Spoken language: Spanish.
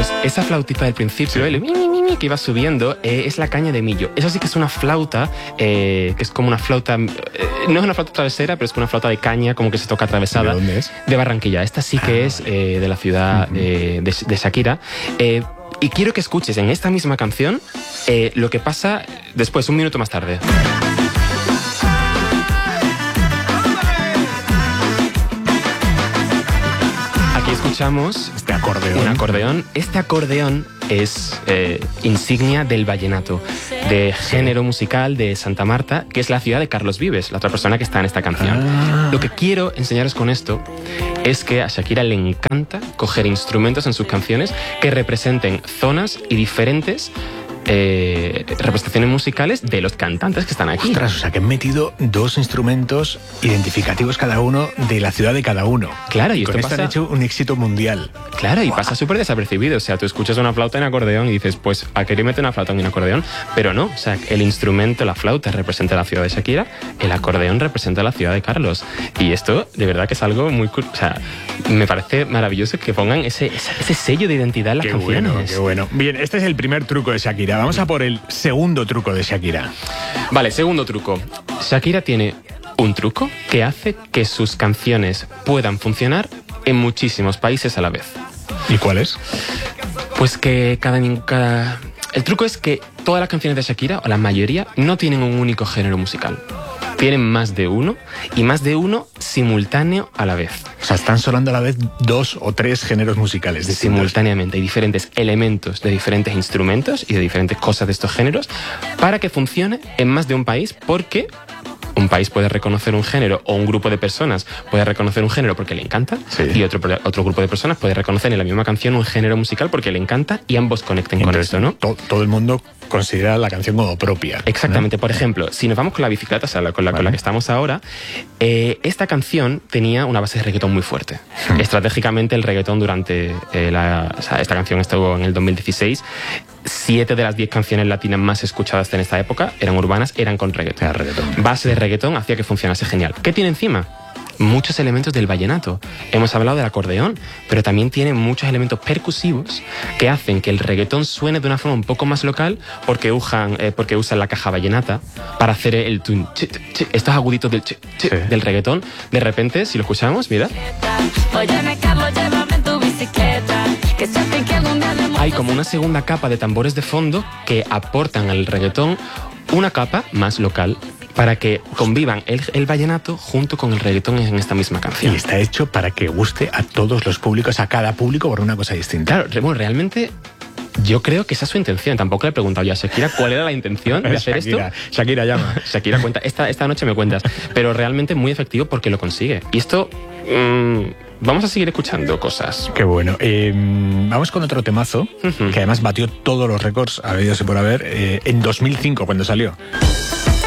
Pues esa flautita del principio, el mi, que iba subiendo, es la caña de millo. Eso sí que es una flauta, que es como una flauta... no es una flauta travesera, pero es como una flauta de caña, como que se toca atravesada. ¿De dónde es? De Barranquilla. Esta sí que es de la ciudad de Shakira. Y quiero que escuches en esta misma canción lo que pasa después, un minuto más tarde. Aquí escuchamos este acordeón. Un acordeón. Este acordeón es insignia del vallenato, de género musical de Santa Marta, que es la ciudad de Carlos Vives, la otra persona que está en esta canción. Lo que quiero enseñaros con esto es que a Shakira le encanta coger instrumentos en sus canciones que representen zonas y diferentes representaciones musicales de los cantantes que están aquí. Ostras, o sea que han metido 2 instrumentos identificativos cada uno de la ciudad de cada uno. Claro, y con esto han hecho un éxito mundial. Claro, y pasa súper desapercibido. O sea, tú escuchas una flauta en acordeón y dices, pues, ¿a qué le mete una flauta en un acordeón? Pero no, o sea, el instrumento, la flauta, representa la ciudad de Shakira, el acordeón representa la ciudad de Carlos. Y esto, de verdad, que es algo muy... O sea, me parece maravilloso que pongan ese sello de identidad en las canciones. Bueno, qué bueno. Bien, este es el primer truco de Shakira. Vamos a por el segundo truco de Shakira. Vale, segundo truco. Shakira tiene un truco que hace que sus canciones puedan funcionar en muchísimos países a la vez. ¿Y cuál es? Pues que el truco es que todas las canciones de Shakira, o la mayoría, no tienen un único género musical. Tienen más de uno, y más de uno simultáneo a la vez. O sea, están sonando a la vez 2 o 3 géneros musicales distintos. Simultáneamente. Hay diferentes elementos de diferentes instrumentos y de diferentes cosas de estos géneros para que funcione en más de un país, porque un país puede reconocer un género, o un grupo de personas puede reconocer un género porque le encanta, y otro grupo de personas puede reconocer en la misma canción un género musical porque le encanta, y ambos conecten con esto, ¿no? Todo el mundo considera la canción como propia. Exactamente. ¿No? Por ejemplo, si nos vamos con la bicicleta, o sea, con la que estamos ahora, esta canción tenía una base de reggaetón muy fuerte. Estratégicamente, el reggaetón durante esta canción estuvo en el 2016. 7 de las 10 canciones latinas más escuchadas en esta época eran urbanas, eran con reggaetón. Base de reggaetón hacía que funcionase genial. ¿Qué tiene encima? Muchos elementos del vallenato. Hemos hablado del acordeón, pero también tiene muchos elementos percusivos que hacen que el reggaetón suene de una forma un poco más local, porque usan la caja vallenata para hacer el tun, estos aguditos del reggaetón. De repente, si lo escuchamos, mira, hay como una segunda capa de tambores de fondo que aportan al reggaetón una capa más local, para que convivan el vallenato junto con el reggaetón en esta misma canción. Y está hecho para que guste a todos los públicos, a cada público, por una cosa distinta. Claro, bueno, realmente yo creo que esa es su intención. Tampoco le he preguntado ya a Shakira cuál era la intención de hacer esto. Shakira, llama. Shakira, cuenta. Esta noche me cuentas. Pero realmente muy efectivo porque lo consigue. Y esto... vamos a seguir escuchando cosas. Qué bueno. Vamos con otro temazo, que además batió todos los récords habidos y por haber, en 2005, cuando salió.